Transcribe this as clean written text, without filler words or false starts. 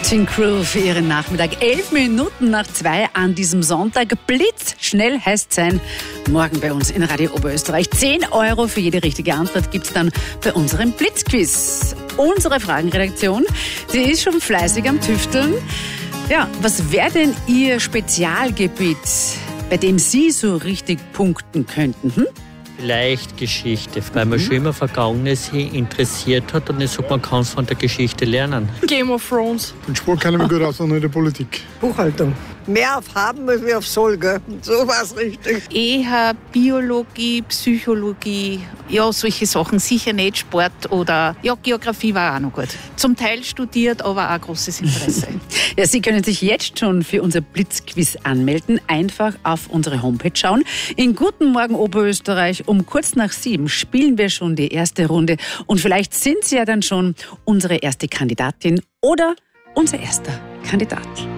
Mountain Crew für Ihren Nachmittag. 11 Minuten nach 2 an diesem Sonntag. Blitzschnell heißt sein. Morgen bei uns in Radio Oberösterreich. 10 € für jede richtige Antwort gibt es dann bei unserem Blitzquiz. Unsere Fragenredaktion, die ist schon fleißig am Tüfteln. Ja, was wäre denn Ihr Spezialgebiet, bei dem Sie so richtig punkten könnten? Vielleicht Geschichte, weil man schon immer Vergangenes interessiert hat und ich sage, man kann es von der Geschichte lernen. Game of Thrones. Und Sport kann ich mir gut aus, nur in der Politik. Buchhaltung. Mehr auf Haben als wie auf Soll, gell? So war es richtig. Eher Biologie, Psychologie, ja, solche Sachen. Sicher nicht Sport oder ja, Geografie war auch noch gut. Zum Teil studiert, aber auch großes Interesse. Ja, Sie können sich jetzt schon für unser Blitzquiz anmelden. Einfach auf unsere Homepage schauen. In Guten Morgen Oberösterreich um kurz nach 7 spielen wir schon die erste Runde. Und vielleicht sind Sie ja dann schon unsere erste Kandidatin oder unser erster Kandidat.